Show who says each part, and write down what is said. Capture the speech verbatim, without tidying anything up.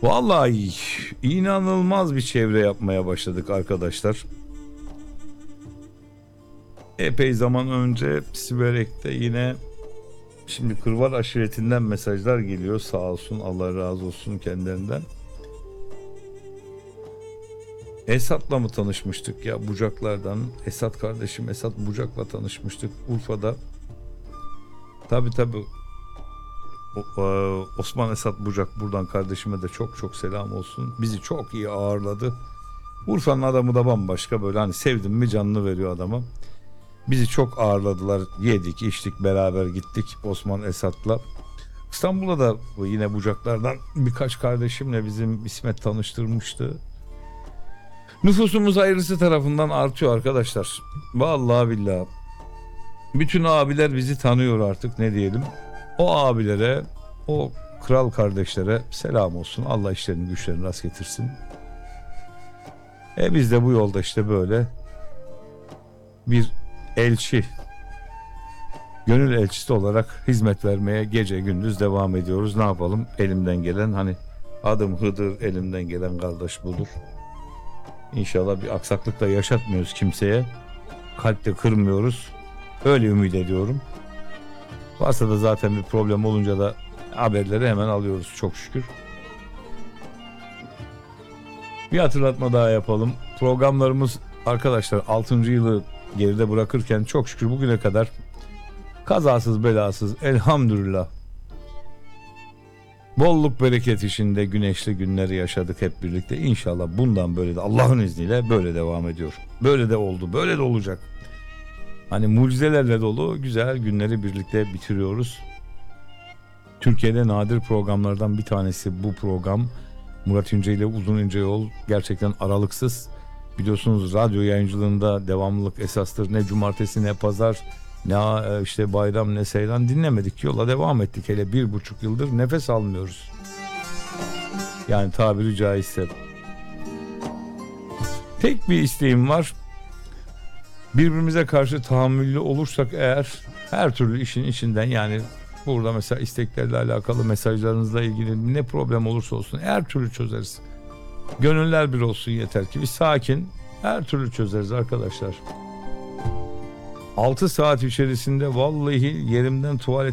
Speaker 1: Vallahi inanılmaz bir çevre yapmaya başladık arkadaşlar. Epey zaman önce Siverek'te yine şimdi Kırvar aşiretinden mesajlar geliyor. Sağ olsun, Allah razı olsun kendilerinden. Esat'la mı tanışmıştık ya, Bucaklardan? Esat kardeşim Esat Bucak'la tanışmıştık Urfa'da. Tabi tabi Osman Esat Bucak, buradan kardeşime de çok çok selam olsun. Bizi çok iyi ağırladı. Urfa'nın adamı da bambaşka, böyle hani sevdim mi canını veriyor adama. Bizi çok ağırladılar, yedik içtik, beraber gittik Osman Esat'la. İstanbul'da da yine Bucaklardan birkaç kardeşimle bizim İsmet tanıştırmıştı. Nüfusumuz hayırlısı tarafından artıyor arkadaşlar. Vallahi billahi. Bütün abiler bizi tanıyor artık, ne diyelim. O abilere, o kral kardeşlere selam olsun. Allah işlerini güçlerini rast getirsin. E biz de bu yolda işte böyle bir elçi, gönül elçisi olarak hizmet vermeye gece gündüz devam ediyoruz. Ne yapalım? Elimden gelen, hani adım Hıdır, elimden gelen kardeş budur. İnşallah bir aksaklık da yaşatmıyoruz kimseye. Kalpte kırmıyoruz. Öyle ümit ediyorum. Varsa da zaten bir problem olunca da haberleri hemen alıyoruz çok şükür. Bir hatırlatma daha yapalım. Programlarımız arkadaşlar altıncı yılı geride bırakırken çok şükür bugüne kadar kazasız belasız elhamdülillah bolluk bereket içinde güneşli günleri yaşadık hep birlikte. İnşallah bundan böyle de Allah'ın izniyle böyle devam ediyor. Böyle de oldu, böyle de olacak. Hani mucizelerle dolu güzel günleri birlikte bitiriyoruz. Türkiye'de nadir programlardan bir tanesi bu program. Murat İnce ile Uzun İnce Yol gerçekten aralıksız. Biliyorsunuz radyo yayıncılığında devamlılık esastır. Ne cumartesi ne pazar ne işte bayram ne seyran dinlemedik. Yola devam ettik. Hele bir buçuk yıldır nefes almıyoruz. Yani tabiri caizse. Tek bir isteğim var. Birbirimize karşı tahammüllü olursak eğer her türlü işin içinden, yani burada mesela isteklerle alakalı mesajlarınızla ilgili ne problem olursa olsun her türlü çözeriz. Gönüller bir olsun yeter ki. Bir sakin, her türlü çözeriz arkadaşlar. altı saat içerisinde vallahi yerimden tuvalet